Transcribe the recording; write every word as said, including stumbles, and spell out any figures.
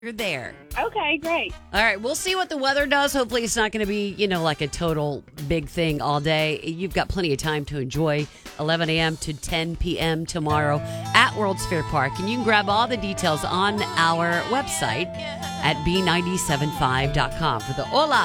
You're there. Okay, great. All right, we'll see what the weather does. Hopefully it's not going to be, you know, like a total big thing all day. You've got plenty of time to enjoy eleven a.m. to ten p.m. tomorrow at World's Fair Park. And you can grab all the details on our website at b nine seven five dot com for the Hola